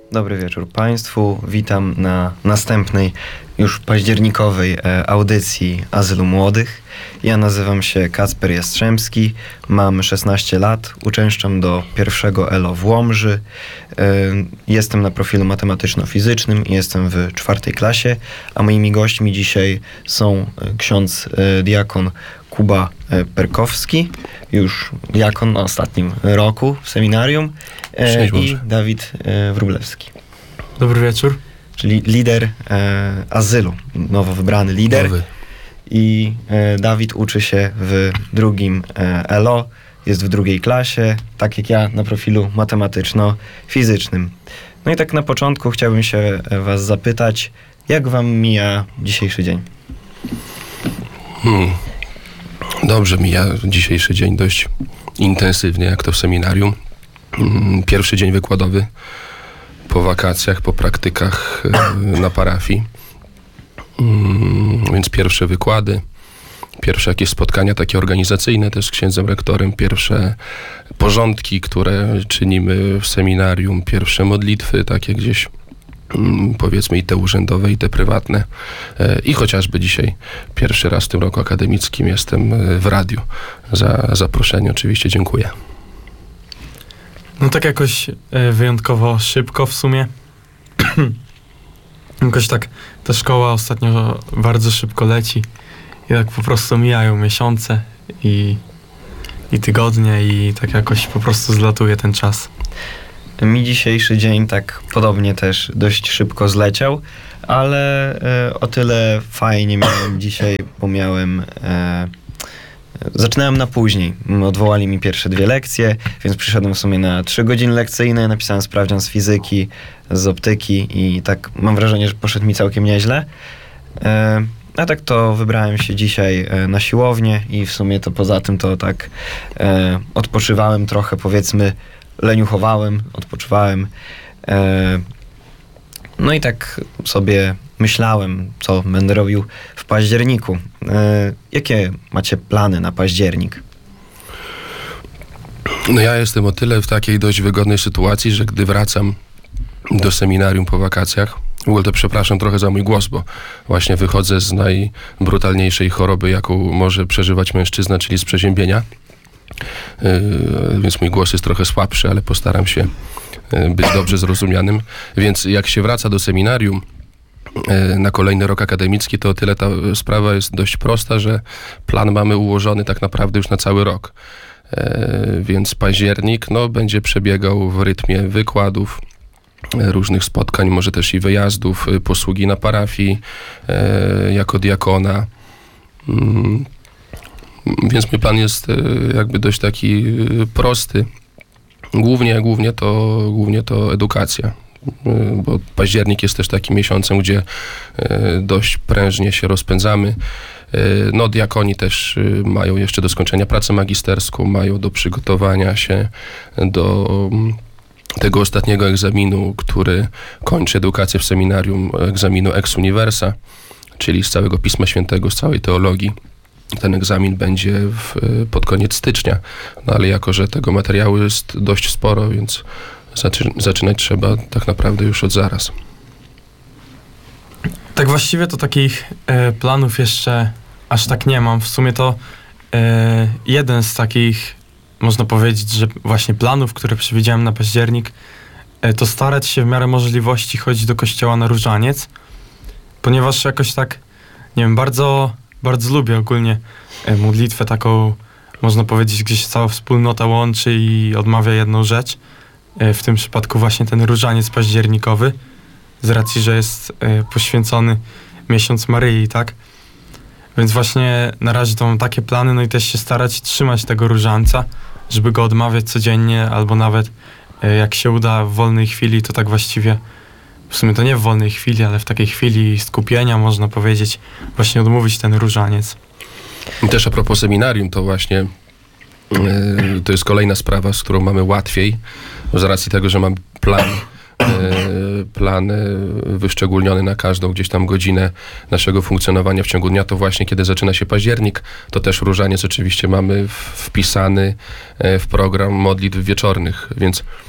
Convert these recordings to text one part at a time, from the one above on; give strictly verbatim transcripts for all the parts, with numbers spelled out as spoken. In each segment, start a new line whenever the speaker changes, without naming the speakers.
Dobry wieczór Państwu. Witam na następnej, już październikowej e, audycji Azylu Młodych. Ja nazywam się Kacper Jastrzębski, mam szesnaście lat, uczęszczam do pierwszego E L O w Łomży. E, jestem na profilu matematyczno-fizycznym i jestem w czwartej klasie, a moimi gośćmi dzisiaj są ksiądz e, diakon Kuba e, Perkowski, już diakon na ostatnim roku w seminarium, e, i Dawid e, Wróblewski.
Dobry wieczór.
Czyli lider e, azylu, nowo wybrany lider.
Nowy.
I e, Dawid uczy się w drugim e, E L O, jest w drugiej klasie, tak jak ja, na profilu matematyczno-fizycznym. No i tak na początku chciałbym się was zapytać, jak wam mija dzisiejszy dzień?
Hmm. Dobrze mija dzisiejszy dzień, dość intensywnie, jak to w seminarium. Pierwszy dzień wykładowy po wakacjach, po praktykach na parafii. Więc pierwsze wykłady, pierwsze jakieś spotkania takie organizacyjne też z księdzem rektorem, pierwsze porządki, które czynimy w seminarium, pierwsze modlitwy takie gdzieś, powiedzmy, i te urzędowe, i te prywatne. I chociażby dzisiaj pierwszy raz w tym roku akademickim jestem w radiu. Za zaproszenie oczywiście dziękuję.
No tak jakoś wyjątkowo szybko w sumie. Jakoś tak ta szkoła ostatnio bardzo szybko leci i tak po prostu mijają miesiące i, i tygodnie i tak jakoś po prostu zlatuje ten czas.
Mi dzisiejszy dzień tak podobnie też dość szybko zleciał, ale e, o tyle fajnie miałem dzisiaj, bo miałem... E, Zaczynałem na później. Odwołali mi pierwsze dwie lekcje, więc przyszedłem w sumie na trzy godziny lekcyjne, napisałem sprawdzian z fizyki, z optyki i tak mam wrażenie, że poszedł mi całkiem nieźle. E, a tak to wybrałem się dzisiaj e, na siłownię i w sumie to poza tym to tak e, odpoczywałem trochę, powiedzmy, leniuchowałem, odpoczywałem. E, no i tak sobie myślałem, co będę robił w październiku. E, jakie macie plany na październik?
No ja jestem o tyle w takiej dość wygodnej sytuacji, że gdy wracam do seminarium po wakacjach, w ogóle to przepraszam trochę za mój głos, bo właśnie wychodzę z najbrutalniejszej choroby, jaką może przeżywać mężczyzna, czyli z przeziębienia. Yy, więc mój głos jest trochę słabszy, ale postaram się yy, być dobrze zrozumianym. Więc jak się wraca do seminarium yy, na kolejny rok akademicki, to o tyle ta sprawa jest dość prosta, że plan mamy ułożony tak naprawdę już na cały rok. Yy, więc październik no, będzie przebiegał w rytmie wykładów, różnych spotkań, może też i wyjazdów, posługi na parafii yy, jako diakona. Yy. Więc mój plan jest jakby dość taki prosty. Głównie, głównie, to, głównie to edukacja. Bo październik jest też takim miesiącem, gdzie dość prężnie się rozpędzamy. No diakoni też mają jeszcze do skończenia pracę magisterską, mają do przygotowania się do tego ostatniego egzaminu, który kończy edukację w seminarium, egzaminu ex universa, czyli z całego Pisma Świętego, z całej teologii. Ten egzamin będzie w, pod koniec stycznia, no ale jako że tego materiału jest dość sporo, więc zaczy, zaczynać trzeba tak naprawdę już od zaraz.
Tak właściwie to takich e, planów jeszcze aż tak nie mam. W sumie to e, jeden z takich, można powiedzieć, że właśnie planów, które przewidziałem na październik, e, to starać się w miarę możliwości chodzić do kościoła na różaniec, ponieważ jakoś tak, nie wiem, bardzo... Bardzo lubię ogólnie modlitwę taką, można powiedzieć, gdzie się cała wspólnota łączy i odmawia jedną rzecz. W tym przypadku właśnie ten różaniec październikowy, z racji, że jest poświęcony miesiąc Maryi, tak? Więc właśnie na razie to mam takie plany, no i też się starać trzymać tego różańca, żeby go odmawiać codziennie, albo nawet jak się uda w wolnej chwili, to tak właściwie w sumie to nie w wolnej chwili, ale w takiej chwili skupienia, można powiedzieć, właśnie odmówić ten różaniec.
I też a propos seminarium, to właśnie yy, to jest kolejna sprawa, z którą mamy łatwiej, z racji tego, że mam plan, yy, plan yy, wyszczególniony na każdą gdzieś tam godzinę naszego funkcjonowania w ciągu dnia, to właśnie kiedy zaczyna się październik, to też różaniec oczywiście mamy wpisany w program modlitw wieczornych, więc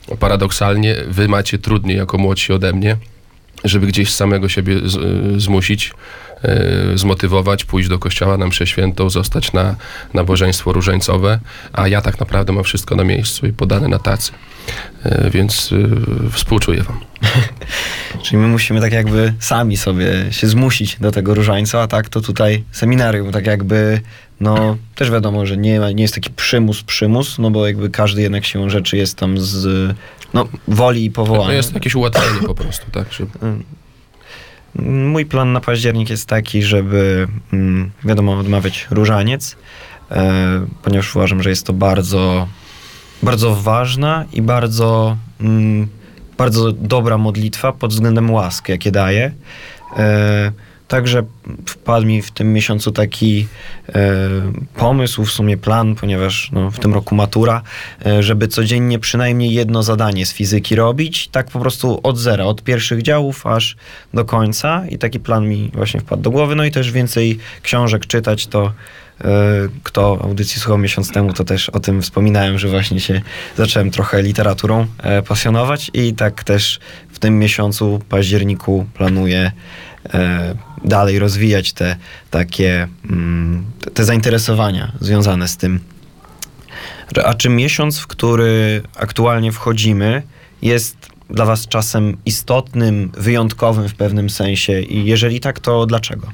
paradoksalnie wy macie trudniej jako młodsi ode mnie, żeby gdzieś samego siebie z, zmusić, y, zmotywować, pójść do kościoła na mszę świętą, zostać na nabożeństwo różańcowe, a ja tak naprawdę mam wszystko na miejscu i podane na tacy. Y, więc y, współczuję wam.
Czyli my musimy tak jakby sami sobie się zmusić do tego różańca, a tak to tutaj seminarium, tak jakby, no też wiadomo, że nie, ma, nie jest taki przymus, przymus, no bo jakby każdy jednak siłą rzeczy jest tam z no, woli i powołania.
To jest jakieś ułatwienie po prostu, tak? Że...
Mój plan na październik jest taki, żeby mm, wiadomo, odmawiać różaniec, e, ponieważ uważam, że jest to bardzo, bardzo ważna i bardzo, mm, bardzo dobra modlitwa pod względem łaski, jakie daje. E, Także wpadł mi w tym miesiącu taki e, pomysł, w sumie plan, ponieważ no, w tym roku matura, e, żeby codziennie przynajmniej jedno zadanie z fizyki robić, tak po prostu od zera, od pierwszych działów aż do końca i taki plan mi właśnie wpadł do głowy. No i też więcej książek czytać, to e, kto audycji słuchał miesiąc temu, to też o tym wspominałem, że właśnie się zacząłem trochę literaturą e, pasjonować i tak też w tym miesiącu, październiku planuję e, dalej rozwijać te takie mm, te, te zainteresowania związane z tym. A czy miesiąc, w który aktualnie wchodzimy, jest dla was czasem istotnym, wyjątkowym w pewnym sensie i jeżeli tak, to dlaczego?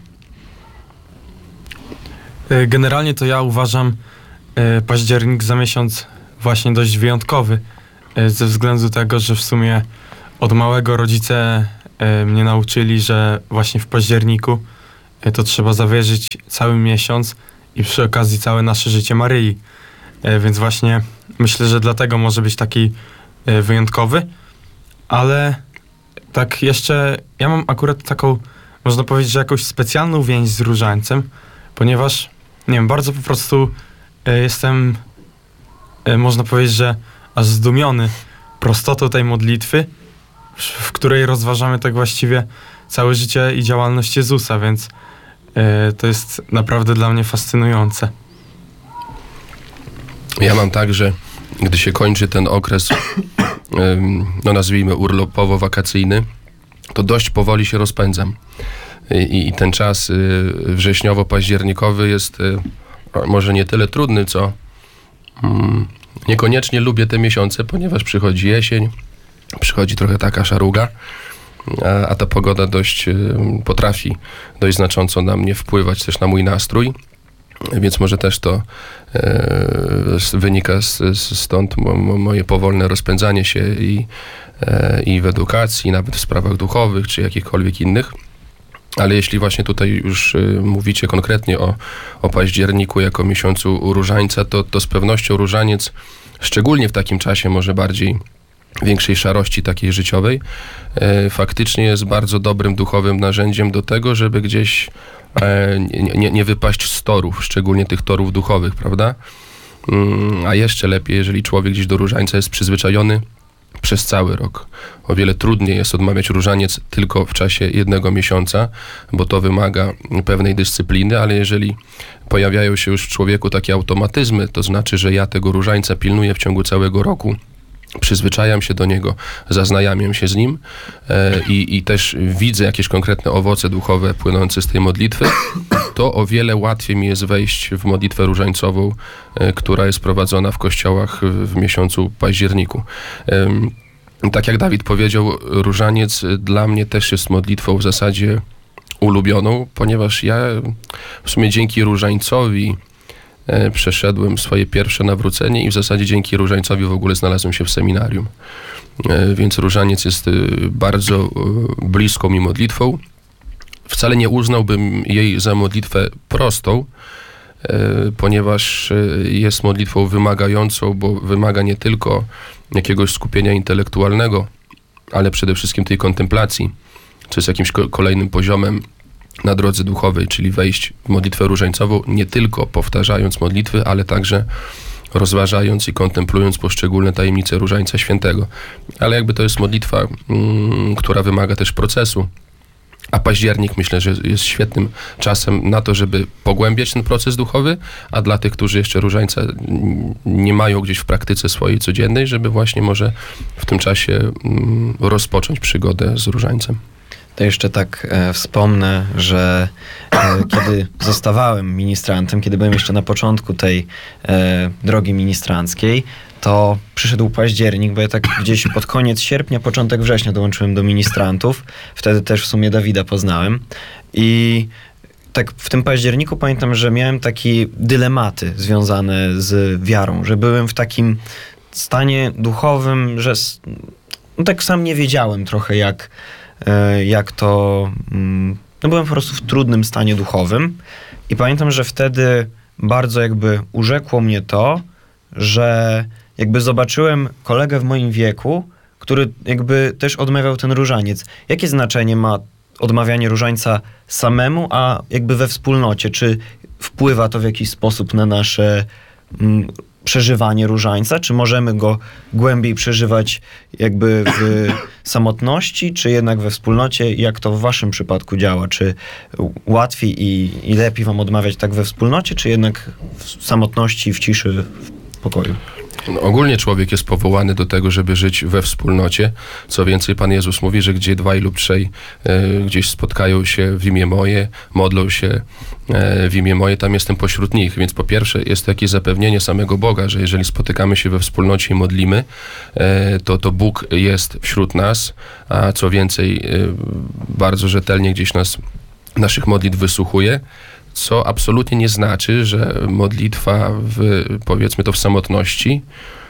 Generalnie to ja uważam e, październik za miesiąc właśnie dość wyjątkowy, e, ze względu tego, że w sumie od małego rodzice e, mnie nauczyli, że właśnie w październiku e, to trzeba zawierzyć cały miesiąc i przy okazji całe nasze życie Maryi. E, więc właśnie myślę, że dlatego może być taki e, wyjątkowy, ale tak jeszcze ja mam akurat taką, można powiedzieć, że jakąś specjalną więź z różańcem, ponieważ nie wiem, bardzo po prostu e, jestem, e, można powiedzieć, że aż zdumiony prostotą tej modlitwy, w, w której rozważamy tak właściwie całe życie i działalność Jezusa, więc e, to jest naprawdę dla mnie fascynujące.
Ja mam tak, że gdy się kończy ten okres, no nazwijmy urlopowo-wakacyjny, to dość powoli się rozpędzam. I, i ten czas wrześniowo-październikowy jest może nie tyle trudny, co mm, niekoniecznie lubię te miesiące, ponieważ przychodzi jesień, przychodzi trochę taka szaruga, a, a ta pogoda dość potrafi dość znacząco na mnie wpływać, też na mój nastrój. Więc może też to e, wynika z, z, stąd mo, mo, moje powolne rozpędzanie się i, e, i w edukacji, nawet w sprawach duchowych, czy jakichkolwiek innych. Ale jeśli właśnie tutaj już y, mówicie konkretnie o, o październiku jako miesiącu różańca, to, to z pewnością różaniec, szczególnie w takim czasie może bardziej większej szarości takiej życiowej, e, faktycznie jest bardzo dobrym duchowym narzędziem do tego, żeby gdzieś e, nie, nie, nie wypaść z torów, szczególnie tych torów duchowych, prawda? Mm, a jeszcze lepiej, jeżeli człowiek gdzieś do różańca jest przyzwyczajony przez cały rok. O wiele trudniej jest odmawiać różaniec tylko w czasie jednego miesiąca, bo to wymaga pewnej dyscypliny, ale jeżeli pojawiają się już w człowieku takie automatyzmy, to znaczy, że ja tego różańca pilnuję w ciągu całego roku, przyzwyczajam się do niego, zaznajamiam się z nim e, i, i też widzę jakieś konkretne owoce duchowe płynące z tej modlitwy, to o wiele łatwiej mi jest wejść w modlitwę różańcową, e, która jest prowadzona w kościołach w, w miesiącu październiku. E, tak jak Dawid powiedział, różaniec dla mnie też jest modlitwą w zasadzie ulubioną, ponieważ ja w sumie dzięki różańcowi przeszedłem swoje pierwsze nawrócenie i w zasadzie dzięki różańcowi w ogóle znalazłem się w seminarium. Więc różaniec jest bardzo bliską mi modlitwą. Wcale nie uznałbym jej za modlitwę prostą, ponieważ jest modlitwą wymagającą, bo wymaga nie tylko jakiegoś skupienia intelektualnego, ale przede wszystkim tej kontemplacji, co jest jakimś kolejnym poziomem na drodze duchowej, czyli wejść w modlitwę różańcową, nie tylko powtarzając modlitwy, ale także rozważając i kontemplując poszczególne tajemnice Różańca Świętego. Ale jakby to jest modlitwa, mm, która wymaga też procesu, A październik myślę, że jest świetnym czasem na to, żeby pogłębiać ten proces duchowy, a dla tych, którzy jeszcze różańca nie mają gdzieś w praktyce swojej codziennej, żeby właśnie może w tym czasie mm, rozpocząć przygodę z różańcem.
To jeszcze tak e, wspomnę, że e, kiedy zostawałem ministrantem, kiedy byłem jeszcze na początku tej e, drogi ministranckiej, to przyszedł październik, bo ja tak gdzieś pod koniec sierpnia, początek września dołączyłem do ministrantów. Wtedy też w sumie Dawida poznałem. I tak w tym październiku pamiętam, że miałem takie dylematy związane z wiarą, że byłem w takim stanie duchowym, że s- no tak sam nie wiedziałem trochę jak, e, jak to... Mm, no byłem po prostu w trudnym stanie duchowym i pamiętam, że wtedy bardzo jakby urzekło mnie to, że jakby zobaczyłem kolegę w moim wieku, który jakby też odmawiał ten różaniec. Jakie znaczenie ma odmawianie różańca samemu, a jakby we wspólnocie? Czy wpływa to w jakiś sposób na nasze mm, przeżywanie różańca? Czy możemy go głębiej przeżywać jakby w samotności, czy jednak we wspólnocie? Jak to w waszym przypadku działa? Czy łatwiej i, i lepiej wam odmawiać tak we wspólnocie, czy jednak w samotności, w ciszy, w pokoju?
No, ogólnie człowiek jest powołany do tego, żeby żyć we wspólnocie. Co więcej, Pan Jezus mówi, że gdzie dwaj lub trzej e, gdzieś spotkają się w imię moje, modlą się e, w imię moje, tam jestem pośród nich. Więc po pierwsze jest takie zapewnienie samego Boga, że jeżeli spotykamy się we wspólnocie i modlimy, e, to, to Bóg jest wśród nas, a co więcej, e, bardzo rzetelnie gdzieś nas, naszych modlitw wysłuchuje. Co absolutnie nie znaczy, że modlitwa w, powiedzmy to w samotności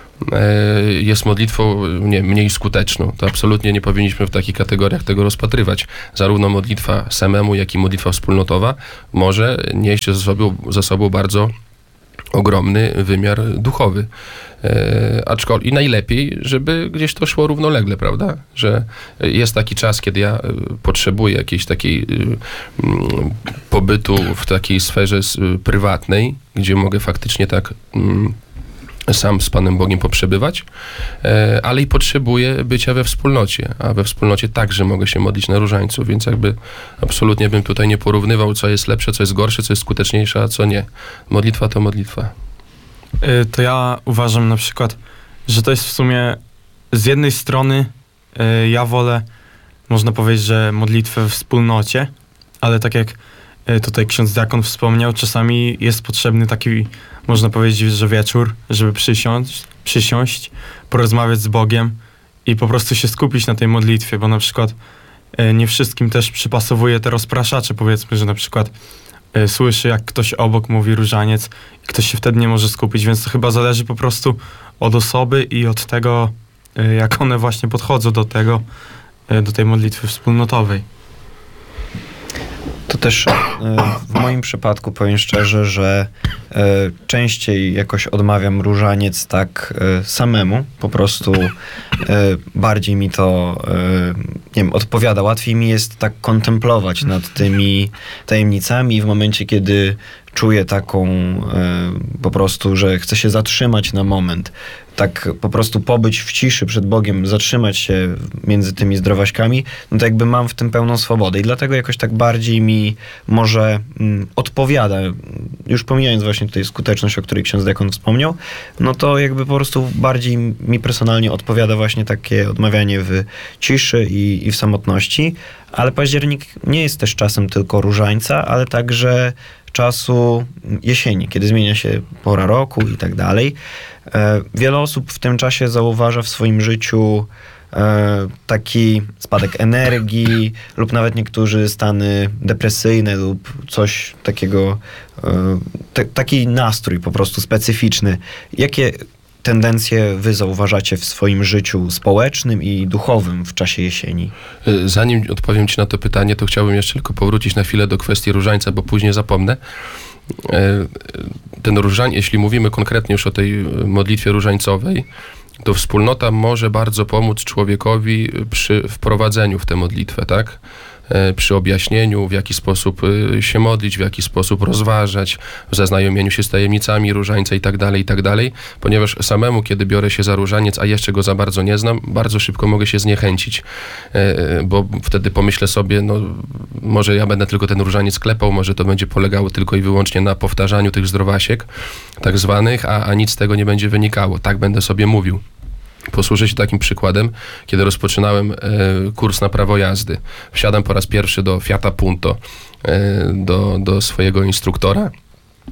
e, jest modlitwą nie, mniej skuteczną. To absolutnie nie powinniśmy w takich kategoriach tego rozpatrywać. Zarówno modlitwa samemu, jak i modlitwa wspólnotowa może nieść ze sobą, ze sobą bardzo ogromny wymiar duchowy. E, aczkolwiek i najlepiej, żeby gdzieś to szło równolegle, prawda? Że jest taki czas, kiedy ja potrzebuję jakiejś takiej y, y, pobytu w takiej sferze y, prywatnej, gdzie mogę faktycznie tak y, sam z Panem Bogiem poprzebywać, e, ale i potrzebuję bycia we wspólnocie, a we wspólnocie także mogę się modlić na różańcu, więc jakby absolutnie bym tutaj nie porównywał, co jest lepsze, co jest gorsze, co jest skuteczniejsze, a co nie. Modlitwa to modlitwa.
Y, To ja uważam na przykład, że to jest w sumie z jednej strony y, ja wolę, można powiedzieć, że modlitwę w wspólnocie, ale tak jak y, tutaj ksiądz diakon wspomniał, czasami jest potrzebny taki, można powiedzieć, że wieczór, żeby przysiąść, przysiąść, porozmawiać z Bogiem i po prostu się skupić na tej modlitwie, bo na przykład y, nie wszystkim też przypasowuje te rozpraszacze, powiedzmy, że na przykład y, słyszy, jak ktoś obok mówi różaniec i ktoś się wtedy nie może skupić, więc to chyba zależy po prostu od osoby i od tego, y, jak one właśnie podchodzą do tego, y, do tej modlitwy wspólnotowej.
To też e, w moim przypadku powiem szczerze, że e, częściej jakoś odmawiam różaniec tak e, samemu, po prostu e, bardziej mi to e, nie wiem, odpowiada, łatwiej mi jest tak kontemplować nad tymi tajemnicami i w momencie, kiedy czuję taką e, po prostu, że chcę się zatrzymać na moment, tak po prostu pobyć w ciszy przed Bogiem, zatrzymać się między tymi zdrowaśkami, no to jakby mam w tym pełną swobodę i dlatego jakoś tak bardziej mi może mm, odpowiada, już pomijając właśnie tutaj skuteczność, o której ksiądz diakon wspomniał, no to jakby po prostu bardziej mi personalnie odpowiada właśnie takie odmawianie w ciszy i, i w samotności, ale październik nie jest też czasem tylko różańca, ale także czasu jesieni, kiedy zmienia się pora roku i tak dalej. E, wiele osób w tym czasie zauważa w swoim życiu e, taki spadek energii lub nawet niektórzy stany depresyjne lub coś takiego, e, te, taki nastrój po prostu specyficzny. Jakie tendencje wy zauważacie w swoim życiu społecznym i duchowym w czasie jesieni?
Zanim odpowiem Ci na to pytanie, to chciałbym jeszcze tylko powrócić na chwilę do kwestii różańca, bo później zapomnę. Ten różań, jeśli mówimy konkretnie już o tej modlitwie różańcowej, to wspólnota może bardzo pomóc człowiekowi przy wprowadzeniu w tę modlitwę, tak? e, przy objaśnieniu, w jaki sposób e, się modlić, w jaki sposób rozważać, w zaznajomieniu się z tajemnicami różańca i tak dalej, i tak dalej, ponieważ samemu, kiedy biorę się za różaniec, a jeszcze go za bardzo nie znam, bardzo szybko mogę się zniechęcić, e, bo wtedy pomyślę sobie, no może ja będę tylko ten różaniec klepał, może to będzie polegało tylko i wyłącznie na powtarzaniu tych zdrowasiek tak zwanych, a, a nic z tego nie będzie wynikało. Tak będę sobie mówił. Posłużę się takim przykładem, kiedy rozpoczynałem e, kurs na prawo jazdy. Wsiadam po raz pierwszy do Fiata Punto, e, do, do swojego instruktora. E,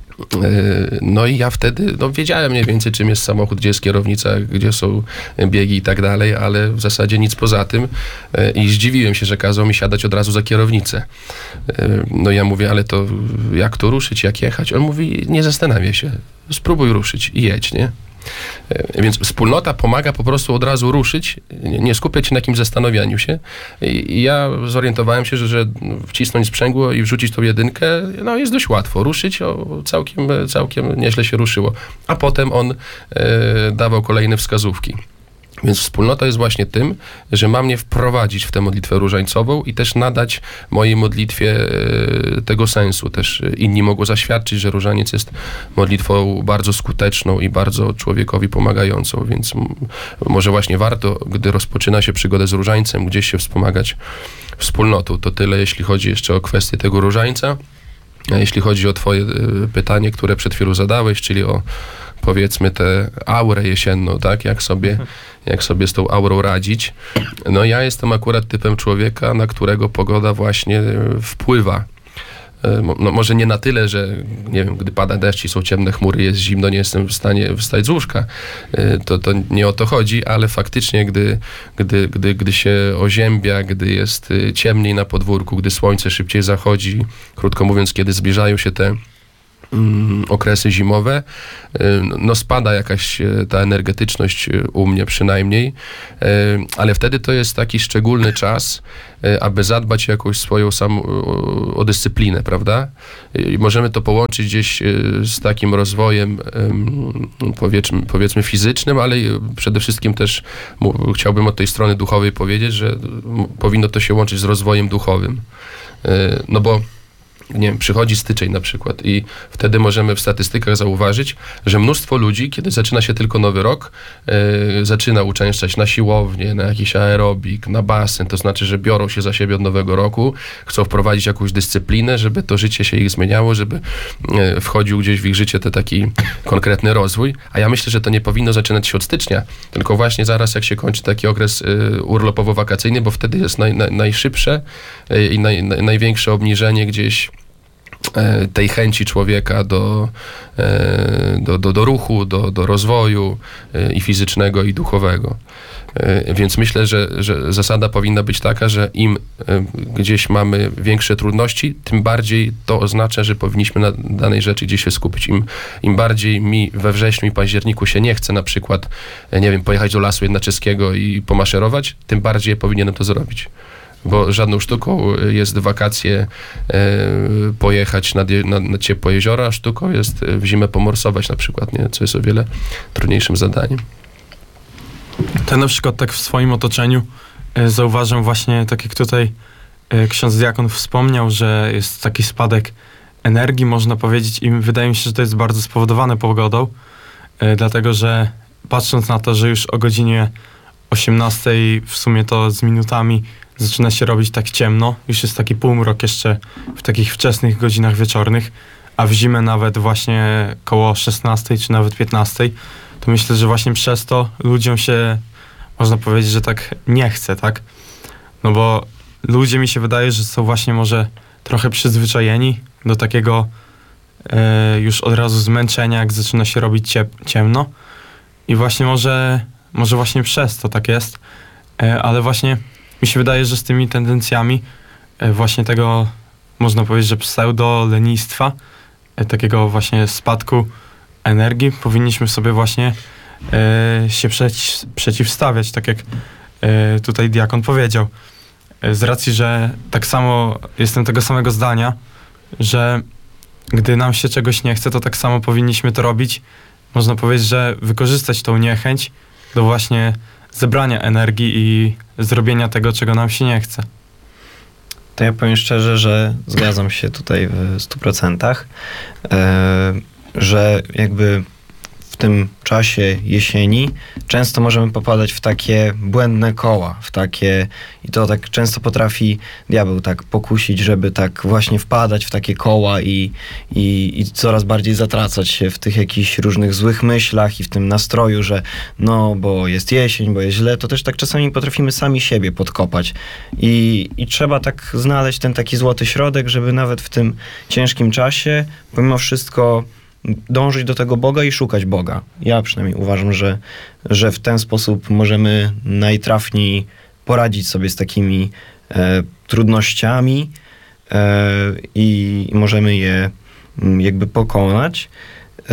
no i ja wtedy no, wiedziałem mniej więcej, czym jest samochód, gdzie jest kierownica, gdzie są biegi i tak dalej, ale w zasadzie nic poza tym. E, I zdziwiłem się, że kazał mi siadać od razu za kierownicę. E, no ja mówię, ale to jak to ruszyć, jak jechać? On mówi, nie zastanawiaj się, spróbuj ruszyć i jedź, nie? Więc wspólnota pomaga po prostu od razu ruszyć, nie skupiać się na jakimś zastanawianiu się. I ja zorientowałem się, że, że wcisnąć sprzęgło i wrzucić tą jedynkę, no jest dość łatwo. Ruszyć, o, całkiem, całkiem nieźle się ruszyło. A potem on e, dawał kolejne wskazówki. Więc wspólnota jest właśnie tym, że ma mnie wprowadzić w tę modlitwę różańcową i też nadać mojej modlitwie e, tego sensu. Też inni mogą zaświadczyć, że różaniec jest modlitwą bardzo skuteczną i bardzo człowiekowi pomagającą, więc m- może właśnie warto, gdy rozpoczyna się przygodę z różańcem, gdzieś się wspomagać wspólnotą. To tyle, jeśli chodzi jeszcze o kwestię tego różańca. A jeśli chodzi o twoje e, pytanie, które przed chwilą zadałeś, czyli o powiedzmy tę aurę jesienną, tak? Jak sobie, jak sobie z tą aurą radzić. No ja jestem akurat typem człowieka, na którego pogoda właśnie wpływa. No może nie na tyle, że nie wiem, gdy pada deszcz i są ciemne chmury, jest zimno, nie jestem w stanie wstać z łóżka. To, to nie o to chodzi, ale faktycznie, gdy, gdy, gdy, gdy się oziębia, gdy jest ciemniej na podwórku, gdy słońce szybciej zachodzi, krótko mówiąc, kiedy zbliżają się te Mm, okresy zimowe, no spada jakaś ta energetyczność u mnie przynajmniej, ale wtedy to jest taki szczególny czas, aby zadbać o jakąś swoją sam, o dyscyplinę, prawda? I możemy to połączyć gdzieś z takim rozwojem powiedzmy, powiedzmy fizycznym, ale przede wszystkim też chciałbym od tej strony duchowej powiedzieć, że powinno to się łączyć z rozwojem duchowym. No bo nie wiem, przychodzi styczeń na przykład i wtedy możemy w statystykach zauważyć, że mnóstwo ludzi, kiedy zaczyna się tylko nowy rok, yy, zaczyna uczęszczać na siłownię, na jakiś aerobik, na basen, to znaczy, że biorą się za siebie od nowego roku, chcą wprowadzić jakąś dyscyplinę, żeby to życie się ich zmieniało, żeby yy, wchodził gdzieś w ich życie ten taki konkretny rozwój, a ja myślę, że to nie powinno zaczynać się od stycznia, tylko właśnie zaraz jak się kończy taki okres yy, urlopowo-wakacyjny, bo wtedy jest naj, naj, najszybsze yy, i naj, naj, największe obniżenie gdzieś tej chęci człowieka do, do, do, do ruchu, do, do rozwoju i fizycznego, i duchowego. Więc myślę, że, że zasada powinna być taka, że im gdzieś mamy większe trudności, tym bardziej to oznacza, że powinniśmy na danej rzeczy gdzieś się skupić. Im, im bardziej mi we wrześniu i październiku się nie chce na przykład, nie wiem, pojechać do Lasu Jednaczyskiego i pomaszerować, tym bardziej powinienem to zrobić. Bo żadną sztuką jest w wakacje e, pojechać nad, nad, nad ciepłe jeziora, a sztuką jest w zimę pomorsować na przykład, nie? Co jest o wiele trudniejszym zadaniem.
To na przykład tak w swoim otoczeniu e, zauważam właśnie, tak jak tutaj e, ksiądz diakon wspomniał, że jest taki spadek energii, można powiedzieć, i wydaje mi się, że to jest bardzo spowodowane pogodą, e, dlatego że patrząc na to, że już o godzinie osiemnastej w sumie to z minutami zaczyna się robić tak ciemno, już jest taki półmrok jeszcze w takich wczesnych godzinach wieczornych, a w zimę nawet właśnie koło szesnastej czy nawet piętnastej, to myślę, że właśnie przez to ludziom się, można powiedzieć, że tak nie chce, tak? No bo ludzie, mi się wydaje, że są właśnie może trochę przyzwyczajeni do takiego e, już od razu zmęczenia, jak zaczyna się robić ciep- ciemno i właśnie może, może właśnie przez to tak jest, e, ale właśnie mi się wydaje, że z tymi tendencjami e, właśnie tego, można powiedzieć, że pseudo-lenistwa, e, takiego właśnie spadku energii, powinniśmy sobie właśnie e, się przeci- przeciwstawiać, tak jak e, tutaj diakon powiedział. E, z racji, że tak samo jestem tego samego zdania, że gdy nam się czegoś nie chce, to tak samo powinniśmy to robić. Można powiedzieć, że wykorzystać tą niechęć do właśnie zebrania energii i zrobienia tego, czego nam się nie chce.
To ja powiem szczerze, że zgadzam się tutaj w stu procentach, e, że jakby w tym czasie jesieni często możemy popadać w takie błędne koła, w takie, i to tak często potrafi diabeł tak pokusić, żeby tak właśnie wpadać w takie koła i, i, i coraz bardziej zatracać się w tych jakichś różnych złych myślach i w tym nastroju, że no, bo jest jesień, bo jest źle, to też tak czasami potrafimy sami siebie podkopać i, i trzeba tak znaleźć ten taki złoty środek, żeby nawet w tym ciężkim czasie pomimo wszystko dążyć do tego Boga i szukać Boga. Ja przynajmniej uważam, że, że w ten sposób możemy najtrafniej poradzić sobie z takimi e, trudnościami e, i, i możemy je m, jakby pokonać. E,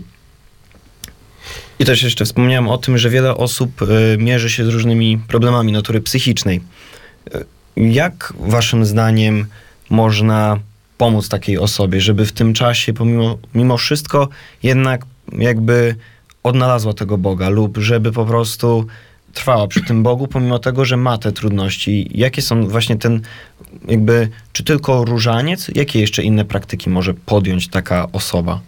I też jeszcze wspomniałem o tym, że wiele osób e, mierzy się z różnymi problemami natury psychicznej. E, jak waszym zdaniem można pomóc takiej osobie, żeby w tym czasie pomimo mimo wszystko jednak jakby odnalazła tego Boga lub żeby po prostu trwała przy tym Bogu, pomimo tego, że ma te trudności? Jakie są właśnie ten jakby, czy tylko różaniec? Jakie jeszcze inne praktyki może podjąć taka osoba?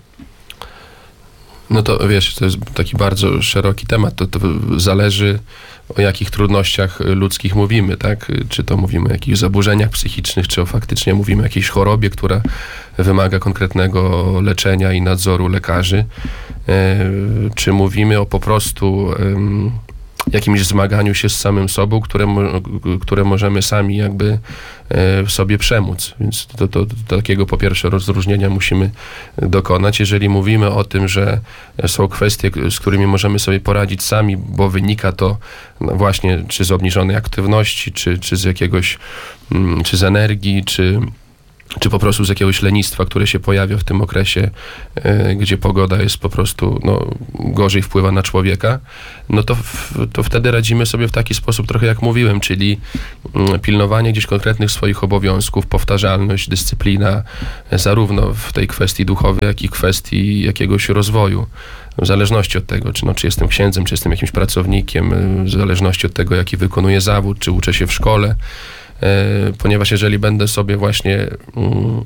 No to wiesz, to jest taki bardzo szeroki temat. To, to zależy, o jakich trudnościach ludzkich mówimy, tak? Czy to mówimy o jakichś zaburzeniach psychicznych, czy o faktycznie mówimy o jakiejś chorobie, która wymaga konkretnego leczenia i nadzoru lekarzy, e, czy mówimy o po prostu e, jakimś zmaganiu się z samym sobą, które, które możemy sami jakby e, sobie przemóc. Więc to, to, to takiego po pierwsze rozróżnienia musimy dokonać. Jeżeli mówimy o tym, że są kwestie, z którymi możemy sobie poradzić sami, bo wynika to no właśnie czy z obniżonej aktywności, czy, czy z jakiegoś, czy z energii, czy czy po prostu z jakiegoś lenistwa, które się pojawia w tym okresie, y, gdzie pogoda jest po prostu, no, gorzej wpływa na człowieka, no to, w, to wtedy radzimy sobie w taki sposób, trochę jak mówiłem, czyli y, pilnowanie gdzieś konkretnych swoich obowiązków, powtarzalność, dyscyplina, y, zarówno w tej kwestii duchowej, jak i kwestii jakiegoś rozwoju. W zależności od tego, czy, no, czy jestem księdzem, czy jestem jakimś pracownikiem, y, w zależności od tego, jaki wykonuję zawód, czy uczę się w szkole, ponieważ jeżeli będę sobie właśnie um,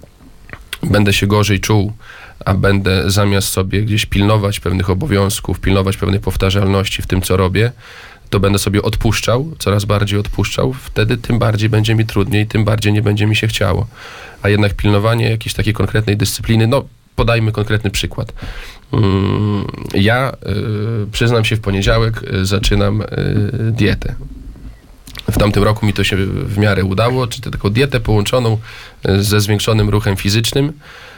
będę się gorzej czuł, a będę zamiast sobie gdzieś pilnować pewnych obowiązków, pilnować pewnej powtarzalności w tym, co robię, to będę sobie odpuszczał, coraz bardziej odpuszczał, wtedy tym bardziej będzie mi trudniej, tym bardziej nie będzie mi się chciało. A jednak pilnowanie jakiejś takiej konkretnej dyscypliny, no podajmy konkretny przykład. Um, ja y, przyznam się, w poniedziałek y, zaczynam y, dietę. W tamtym roku mi to się w miarę udało, czy taką dietę połączoną ze zwiększonym ruchem fizycznym,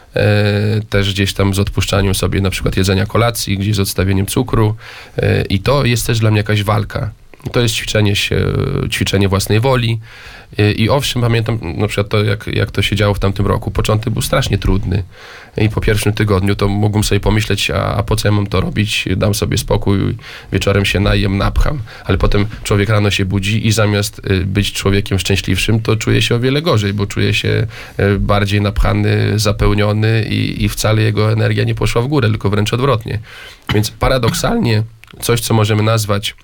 e, też gdzieś tam z odpuszczaniem sobie na przykład jedzenia kolacji, gdzieś z odstawieniem cukru e, i to jest też dla mnie jakaś walka. To jest ćwiczenie się, ćwiczenie własnej woli i, i owszem, pamiętam na przykład to, jak, jak to się działo w tamtym roku. Początek był strasznie trudny i po pierwszym tygodniu to mógłbym sobie pomyśleć, a, a po co ja mam to robić? Dam sobie spokój, wieczorem się najem, napcham. Ale potem człowiek rano się budzi i zamiast być człowiekiem szczęśliwszym, to czuje się o wiele gorzej, bo czuje się bardziej napchany, zapełniony i, i wcale jego energia nie poszła w górę, tylko wręcz odwrotnie. Więc paradoksalnie coś, co możemy nazwać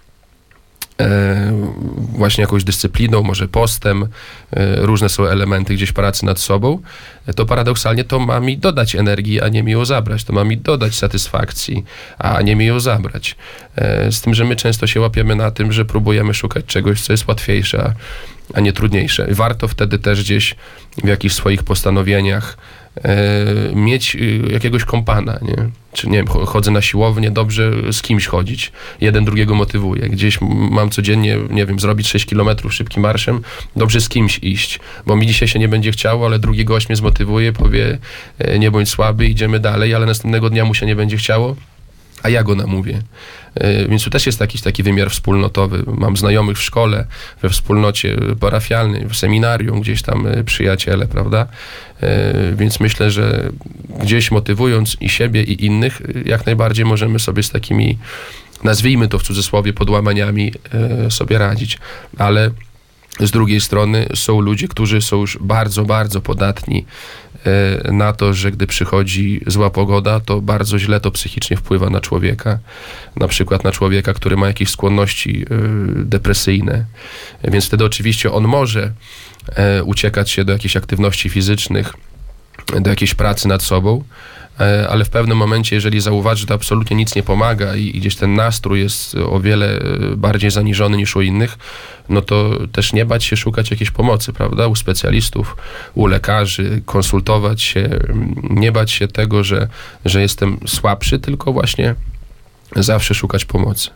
właśnie jakąś dyscypliną, może postem, różne są elementy gdzieś pracy nad sobą, to paradoksalnie to ma mi dodać energii, a nie mi ją zabrać. To ma mi dodać satysfakcji, a nie mi ją zabrać. Z tym, że my często się łapiemy na tym, że próbujemy szukać czegoś, co jest łatwiejsze, a, a nie trudniejsze. Warto wtedy też gdzieś w jakichś swoich postanowieniach e, mieć jakiegoś kompana, nie? Czy nie wiem, chodzę na siłownię, dobrze z kimś chodzić. Jeden drugiego motywuje. Gdzieś mam codziennie, nie wiem, zrobić sześć kilometrów szybkim marszem, dobrze z kimś iść, bo mi dzisiaj się nie będzie chciało, ale drugi gość mnie zmotywuje, powie, nie bądź słaby, idziemy dalej, ale następnego dnia mu się nie będzie chciało, a ja go namówię. Więc tu też jest jakiś taki wymiar wspólnotowy. Mam znajomych w szkole, we wspólnocie parafialnej, w seminarium, gdzieś tam przyjaciele, prawda? Więc myślę, że gdzieś motywując i siebie, i innych, jak najbardziej możemy sobie z takimi, nazwijmy to w cudzysłowie, podłamaniami sobie radzić. Ale z drugiej strony są ludzie, którzy są już bardzo, bardzo podatni na to, że gdy przychodzi zła pogoda, to bardzo źle to psychicznie wpływa na człowieka. Na przykład na człowieka, który ma jakieś skłonności depresyjne. Więc wtedy oczywiście on może e, uciekać się do jakichś aktywności fizycznych, do jakiejś pracy nad sobą, e, ale w pewnym momencie, jeżeli zauważy, że to absolutnie nic nie pomaga i, i gdzieś ten nastrój jest o wiele bardziej zaniżony niż u innych, no to też nie bać się szukać jakiejś pomocy, prawda, u specjalistów, u lekarzy, konsultować się, nie bać się tego, że, że jestem słabszy, tylko właśnie zawsze szukać pomocy.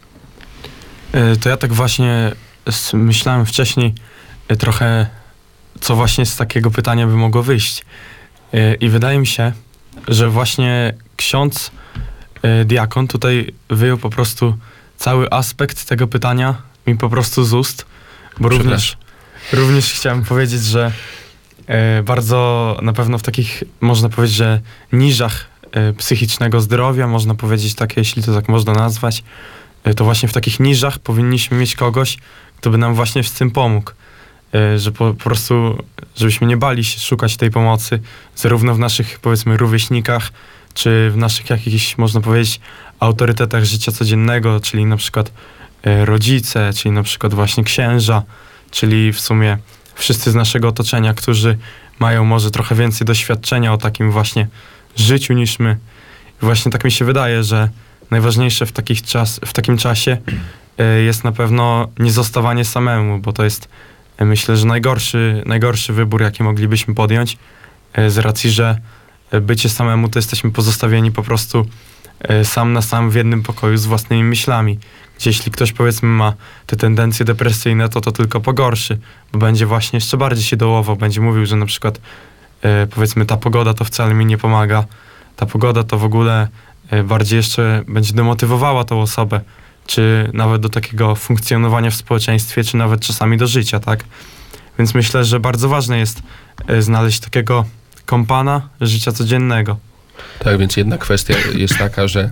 To ja tak właśnie s- myślałem wcześniej y, trochę, co właśnie z takiego pytania by mogło wyjść. Y, I wydaje mi się, że właśnie ksiądz y, diakon tutaj wyjął po prostu cały aspekt tego pytania mi po prostu z ust, bo również, również chciałem powiedzieć, że y, bardzo na pewno w takich, można powiedzieć, że niżach y, psychicznego zdrowia, można powiedzieć takie, jeśli to tak można nazwać, to właśnie w takich niżach powinniśmy mieć kogoś, kto by nam właśnie w tym pomógł. Że po, po prostu, żebyśmy nie bali się szukać tej pomocy, zarówno w naszych, powiedzmy, rówieśnikach, czy w naszych jakichś, można powiedzieć, autorytetach życia codziennego, czyli na przykład rodzice, czyli na przykład właśnie księża, czyli w sumie wszyscy z naszego otoczenia, którzy mają może trochę więcej doświadczenia o takim właśnie życiu niż my. I właśnie tak mi się wydaje, że najważniejsze w, takich czas, w takim czasie y, jest na pewno nie zostawanie samemu, bo to jest, y, myślę, że najgorszy, najgorszy wybór, jaki moglibyśmy podjąć, y, z racji, że y, bycie samemu to jesteśmy pozostawieni po prostu y, sam na sam w jednym pokoju z własnymi myślami. Gdzie jeśli ktoś, powiedzmy, ma te tendencje depresyjne, to to tylko pogorszy, bo będzie właśnie jeszcze bardziej się dołował, będzie mówił, że na przykład y, powiedzmy ta pogoda to wcale mi nie pomaga, ta pogoda to w ogóle bardziej jeszcze będzie demotywowała tą osobę, czy nawet do takiego funkcjonowania w społeczeństwie, czy nawet czasami do życia, tak? Więc myślę, że bardzo ważne jest znaleźć takiego kompana życia codziennego.
Tak, więc jedna kwestia jest taka, że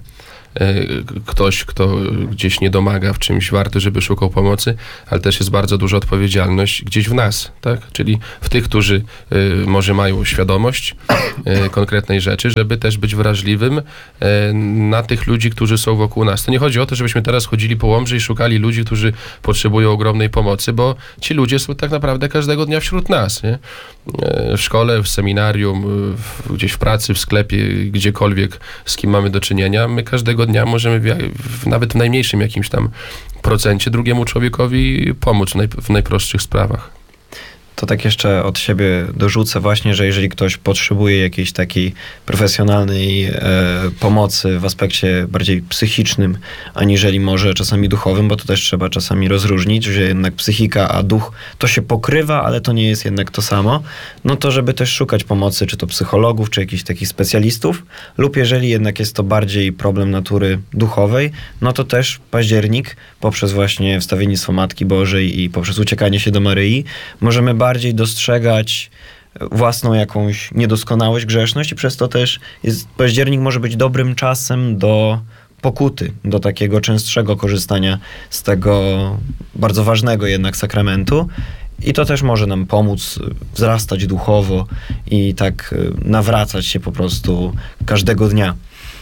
ktoś, kto gdzieś nie domaga w czymś, warto, żeby szukał pomocy, ale też jest bardzo duża odpowiedzialność gdzieś w nas, tak? Czyli w tych, którzy y, może mają świadomość y, konkretnej rzeczy, żeby też być wrażliwym y, na tych ludzi, którzy są wokół nas. To nie chodzi o to, żebyśmy teraz chodzili po Łomży i szukali ludzi, którzy potrzebują ogromnej pomocy, bo ci ludzie są tak naprawdę każdego dnia wśród nas, nie? W szkole, w seminarium, w, gdzieś w pracy, w sklepie, gdziekolwiek, z kim mamy do czynienia, my każdego dnia możemy w, w, nawet w najmniejszym jakimś tam procencie drugiemu człowiekowi pomóc w, naj, w najprostszych sprawach.
To tak jeszcze od siebie dorzucę właśnie, że jeżeli ktoś potrzebuje jakiejś takiej profesjonalnej e, pomocy w aspekcie bardziej psychicznym, aniżeli może czasami duchowym, bo to też trzeba czasami rozróżnić, że jednak psychika a duch to się pokrywa, ale to nie jest jednak to samo, no to żeby też szukać pomocy, czy to psychologów, czy jakichś takich specjalistów, lub jeżeli jednak jest to bardziej problem natury duchowej, no to też październik poprzez właśnie wstawiennictwo Matki Bożej i poprzez uciekanie się do Maryi możemy bardziej dostrzegać własną jakąś niedoskonałość, grzeszność i przez to też jest, październik może być dobrym czasem do pokuty, do takiego częstszego korzystania z tego bardzo ważnego jednak sakramentu i to też może nam pomóc wzrastać duchowo i tak nawracać się po prostu każdego dnia.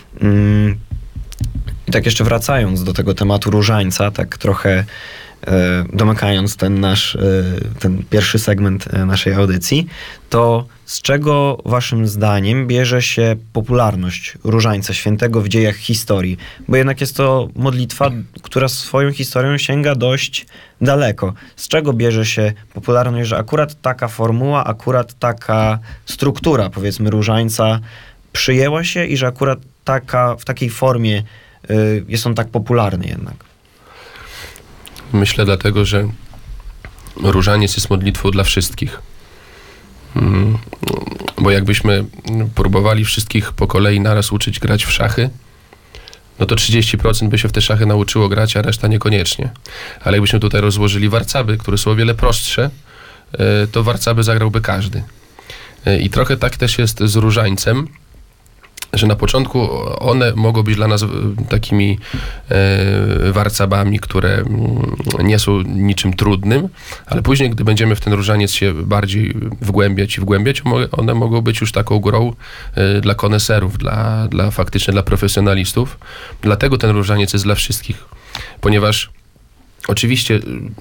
I tak jeszcze wracając do tego tematu różańca, tak trochę domykając ten nasz, ten pierwszy segment naszej audycji, to z czego waszym zdaniem bierze się popularność Różańca Świętego w dziejach historii? Bo jednak jest to modlitwa, która swoją historią sięga dość daleko. Z czego bierze się popularność, że akurat taka formuła, akurat taka struktura, powiedzmy, Różańca przyjęła się i że akurat taka, w takiej formie y, jest on tak popularny jednak?
Myślę dlatego, że różaniec jest modlitwą dla wszystkich. Mm, bo jakbyśmy próbowali wszystkich po kolei naraz uczyć grać w szachy, no to trzydzieści procent by się w te szachy nauczyło grać, a reszta niekoniecznie. Ale jakbyśmy tutaj rozłożyli warcaby, które są o wiele prostsze, to warcaby zagrałby każdy. I trochę tak też jest z różańcem, że na początku one mogą być dla nas takimi e, warcabami, które nie są niczym trudnym, ale później, gdy będziemy w ten różaniec się bardziej wgłębiać i wgłębiać, one mogą być już taką grą e, dla koneserów, dla, dla faktycznie dla profesjonalistów. Dlatego ten różaniec jest dla wszystkich, ponieważ oczywiście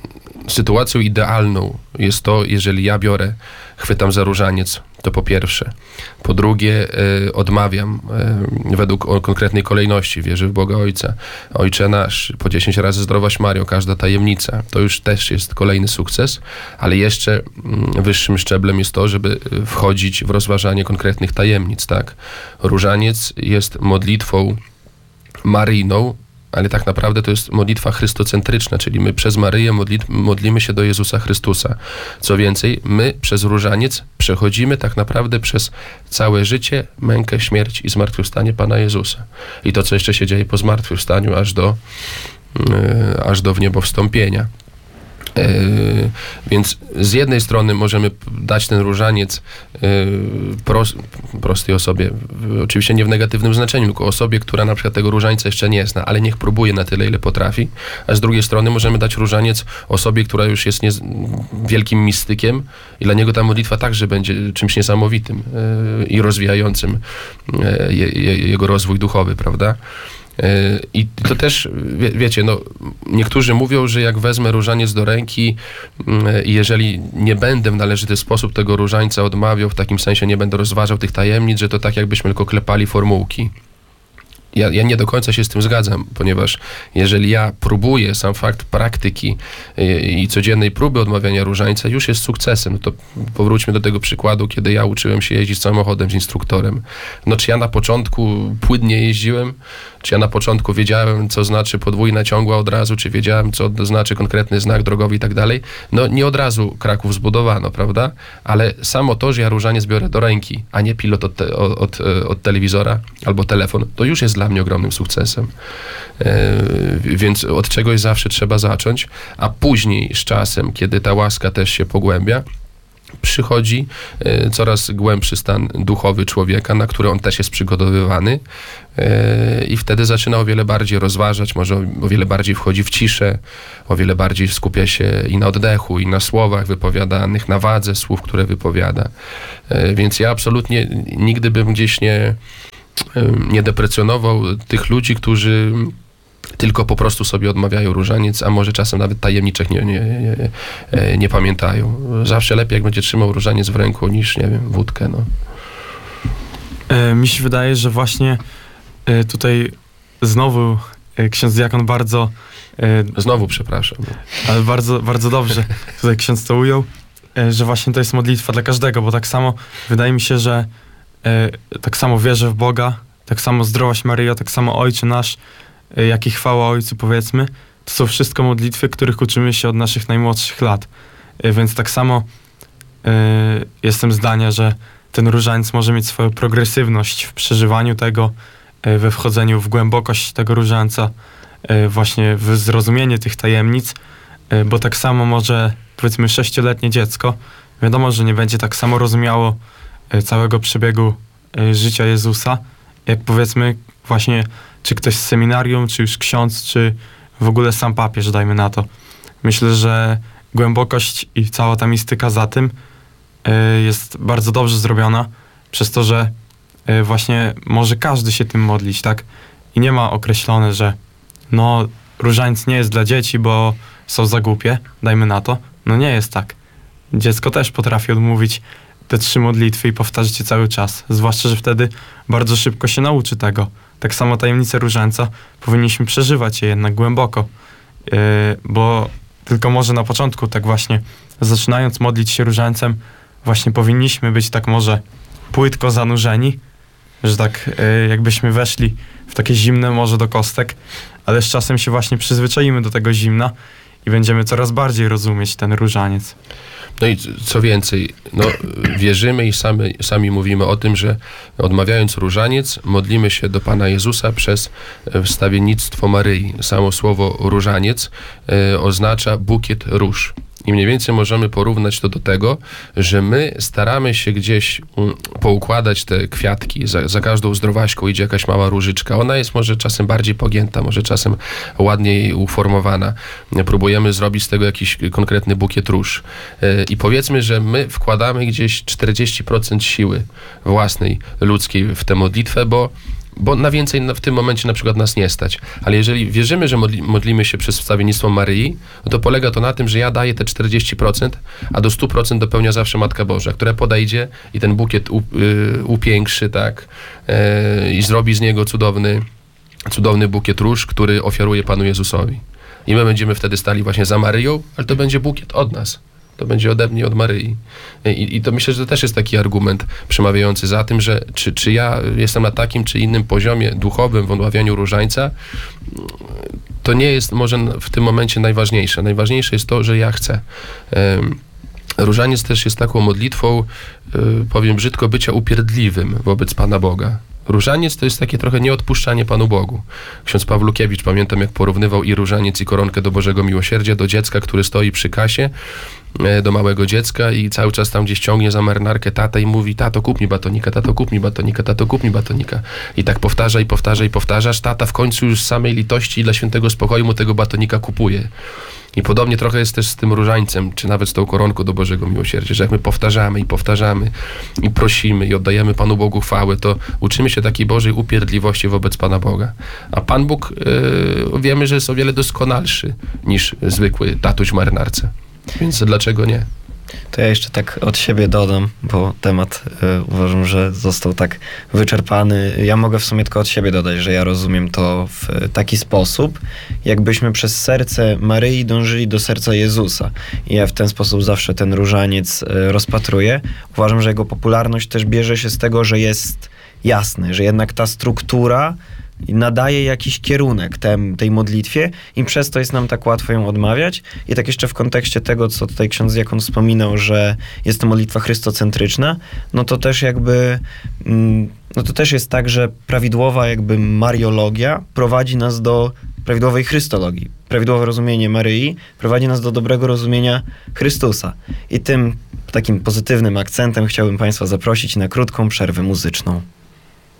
sytuacją idealną jest to, jeżeli ja biorę, chwytam za różaniec, to po pierwsze. Po drugie, y, odmawiam y, według o, konkretnej kolejności. Wierzę w Boga Ojca. Ojcze nasz, po dziesięć razy zdrowaś Mario, każda tajemnica. To już też jest kolejny sukces, ale jeszcze y, wyższym szczeblem jest to, żeby wchodzić w rozważanie konkretnych tajemnic, tak? Różaniec jest modlitwą maryjną, ale tak naprawdę to jest modlitwa chrystocentryczna, czyli my przez Maryję modli, modlimy się do Jezusa Chrystusa. Co więcej, my przez różaniec przechodzimy tak naprawdę przez całe życie, mękę, śmierć i zmartwychwstanie Pana Jezusa. I to, co jeszcze się dzieje po zmartwychwstaniu, aż do, yy, aż do wniebowstąpienia. Yy, więc z jednej strony możemy dać ten różaniec yy, pros, prostej osobie, w, oczywiście nie w negatywnym znaczeniu, tylko osobie, która na przykład tego różańca jeszcze nie zna, ale niech próbuje na tyle, ile potrafi, a z drugiej strony możemy dać różaniec osobie, która już jest nie, wielkim mistykiem i dla niego ta modlitwa także będzie czymś niesamowitym yy, i rozwijającym yy, je, je, jego rozwój duchowy, prawda? I to też, wie, wiecie, no, niektórzy mówią, że jak wezmę różaniec do ręki i jeżeli nie będę w należyty sposób tego różańca odmawiał, w takim sensie nie będę rozważał tych tajemnic, że to tak jakbyśmy tylko klepali formułki. Ja, ja nie do końca się z tym zgadzam, ponieważ jeżeli ja próbuję, sam fakt praktyki i, i codziennej próby odmawiania różańca już jest sukcesem. No to powróćmy do tego przykładu, kiedy ja uczyłem się jeździć samochodem z instruktorem. No czy ja na początku płynnie jeździłem? Czy ja na początku wiedziałem, co znaczy podwójna ciągła od razu? Czy wiedziałem, co to znaczy konkretny znak drogowy i tak dalej? No nie od razu Kraków zbudowano, prawda? Ale samo to, że ja różaniec biorę do ręki, a nie pilot od, te, od, od telewizora albo telefon, to już jest dla mnie ogromnym sukcesem. E, więc od czegoś zawsze trzeba zacząć, a później z czasem, kiedy ta łaska też się pogłębia, przychodzi e, coraz głębszy stan duchowy człowieka, na który on też jest przygotowywany e, i wtedy zaczyna o wiele bardziej rozważać, może o, o wiele bardziej wchodzi w ciszę, o wiele bardziej skupia się i na oddechu, i na słowach wypowiadanych, na wadze słów, które wypowiada. E, więc ja absolutnie nigdy bym gdzieś nie nie deprecjonował tych ludzi, którzy tylko po prostu sobie odmawiają różaniec, a może czasem nawet tajemniczych nie, nie, nie, nie pamiętają. Zawsze lepiej, jak będzie trzymał różaniec w ręku, niż, nie wiem, wódkę, no.
E, mi się wydaje, że właśnie e, tutaj znowu e, ksiądz diakon bardzo... E,
Znowu przepraszam.
ale bardzo, bardzo dobrze tutaj ksiądz to ujął, e, że właśnie to jest modlitwa dla każdego, bo tak samo wydaje mi się, że e, tak samo wierzę w Boga, tak samo zdrowaś Maryjo, tak samo Ojcze nasz, e, jak i chwała Ojcu, powiedzmy. To są wszystko modlitwy, których uczymy się od naszych najmłodszych lat. E, więc tak samo e, jestem zdania, że ten różaniec może mieć swoją progresywność w przeżywaniu tego, e, we wchodzeniu w głębokość tego różańca, e, właśnie w zrozumienie tych tajemnic, e, bo tak samo może, powiedzmy, sześcioletnie dziecko, wiadomo, że nie będzie tak samo rozumiało e, całego przebiegu e, życia Jezusa, jak powiedzmy właśnie, czy ktoś z seminarium, czy już ksiądz, czy w ogóle sam papież, dajmy na to. Myślę, że głębokość i cała ta mistyka za tym y, jest bardzo dobrze zrobiona, przez to, że y, właśnie może każdy się tym modlić, tak? I nie ma określone, że no różaniec nie jest dla dzieci, bo są za głupie, dajmy na to. No nie jest tak. Dziecko też potrafi odmówić te trzy modlitwy i powtarzać je cały czas. Zwłaszcza, że wtedy bardzo szybko się nauczy tego. Tak samo tajemnicę różańca powinniśmy przeżywać je jednak głęboko. Yy, bo tylko może na początku tak właśnie, zaczynając modlić się różańcem, właśnie powinniśmy być tak może płytko zanurzeni, że tak yy, jakbyśmy weszli w takie zimne morze do kostek, ale z czasem się właśnie przyzwyczaimy do tego zimna i będziemy coraz bardziej rozumieć ten różaniec.
No i co więcej, no, wierzymy i sami, sami mówimy o tym, że odmawiając różaniec, modlimy się do Pana Jezusa przez wstawiennictwo Maryi. Samo słowo różaniec e, oznacza bukiet róż. I mniej więcej możemy porównać to do tego, że my staramy się gdzieś um, poukładać te kwiatki. Za, za każdą zdrowaśką idzie jakaś mała różyczka. Ona jest może czasem bardziej pogięta, może czasem ładniej uformowana. Próbujemy zrobić z tego jakiś konkretny bukiet róż. Yy, I powiedzmy, że my wkładamy gdzieś czterdzieści procent siły własnej, ludzkiej w tę modlitwę, bo bo na więcej w tym momencie na przykład nas nie stać. Ale jeżeli wierzymy, że modli, modlimy się przez wstawiennictwo Maryi, no to polega to na tym, że ja daję te czterdzieści procent, a do stu procent dopełnia zawsze Matka Boża, która podejdzie i ten bukiet u, y, upiększy, tak, y, i zrobi z niego cudowny, cudowny bukiet róż, który ofiaruje Panu Jezusowi. I my będziemy wtedy stali właśnie za Maryją, ale to będzie bukiet od nas. To będzie ode mnie, od Maryi. I, I to myślę, że to też jest taki argument przemawiający za tym, że czy, czy ja jestem na takim czy innym poziomie duchowym w odławianiu różańca, to nie jest może w tym momencie najważniejsze. Najważniejsze jest to, że ja chcę. Um, Różaniec też jest taką modlitwą, y, powiem brzydko, bycia upierdliwym wobec Pana Boga. Różaniec to jest takie trochę nieodpuszczanie Panu Bogu. Ksiądz Pawlukiewicz, pamiętam, jak porównywał i różaniec, i koronkę do Bożego Miłosierdzia, do dziecka, który stoi przy kasie, do małego dziecka i cały czas tam gdzieś ciągnie za marynarkę tatę i mówi: tato, kup mi batonika, tato, kup mi batonika, tato, kup mi batonika. I tak powtarza i powtarza i powtarzasz. Tata w końcu już z samej litości i dla świętego spokoju mu tego batonika kupuje. I podobnie trochę jest też z tym różańcem, czy nawet z tą koronką do Bożego Miłosierdzia, że jak my powtarzamy i powtarzamy i prosimy i oddajemy Panu Bogu chwałę, to uczymy się takiej Bożej upierdliwości wobec Pana Boga. A Pan Bóg, yy, wiemy, że jest o wiele doskonalszy niż zwykły tatuś w marynarce. Więc dlaczego nie?
To ja jeszcze tak od siebie dodam, bo temat y, uważam, że został tak wyczerpany. Ja mogę w sumie tylko od siebie dodać, że ja rozumiem to w y, taki sposób, jakbyśmy przez serce Maryi dążyli do serca Jezusa. I ja w ten sposób zawsze ten różaniec y, rozpatruję. Uważam, że jego popularność też bierze się z tego, że jest jasny, że jednak ta struktura nadaje jakiś kierunek tem, tej modlitwie i przez to jest nam tak łatwo ją odmawiać. I tak jeszcze w kontekście tego, co tutaj ksiądz diakon wspominał, że jest to modlitwa chrystocentryczna, no to też jakby, no to też jest tak, że prawidłowa jakby mariologia prowadzi nas do prawidłowej chrystologii. Prawidłowe rozumienie Maryi prowadzi nas do dobrego rozumienia Chrystusa. I tym takim pozytywnym akcentem chciałbym Państwa zaprosić na krótką przerwę muzyczną.